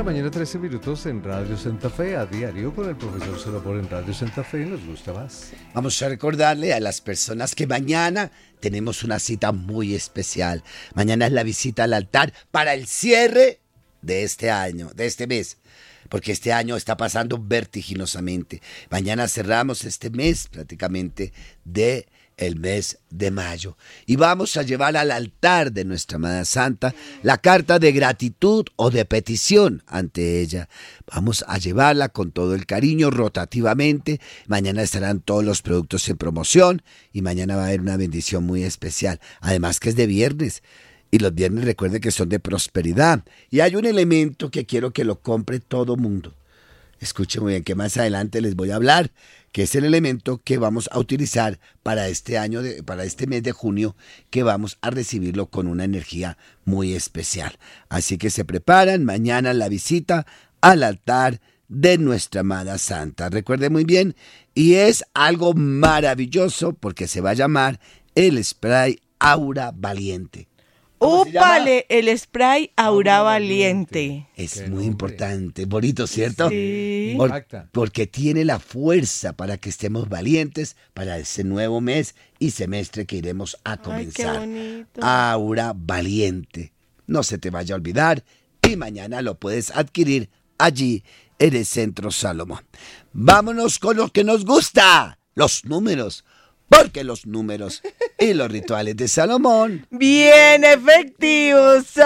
la mañana, 13 minutos en Radio Santa Fe, a diario con el profesor Salomón en Radio Santa Fe, nos gusta más. Vamos a recordarle a las personas que mañana tenemos una cita muy especial. Mañana es la visita al altar para el cierre de este año, de este mes. Porque este año está pasando vertiginosamente. Mañana cerramos este mes prácticamente de el mes de mayo. Y vamos a llevar al altar de nuestra amada Santa la carta de gratitud o de petición ante ella. Vamos a llevarla con todo el cariño rotativamente. Mañana estarán todos los productos en promoción y mañana va a haber una bendición muy especial. Además que es de viernes. Y los viernes recuerden que son de prosperidad. Y hay un elemento que quiero que lo compre todo mundo. Escuchen muy bien, que más adelante les voy a hablar, que es el elemento que vamos a utilizar para este año, para este mes de junio, que vamos a recibirlo con una energía muy especial. Así que se preparan mañana la visita al altar de nuestra amada Santa. Recuerden muy bien, y es algo maravilloso porque se va a llamar el spray Aura Valiente. ¡Úpale! El spray Aura Valiente. Es Qué muy nombre. importante, bonito, ¿cierto? Sí. Porque tiene la fuerza para que estemos valientes para ese nuevo mes y semestre que iremos a comenzar. Ay, qué bonito. Aura Valiente. No se te vaya a olvidar y mañana lo puedes adquirir allí en el Centro Salomón. Vámonos con lo que nos gusta, los números. Porque los números y los rituales de Salomón Bien efectivos.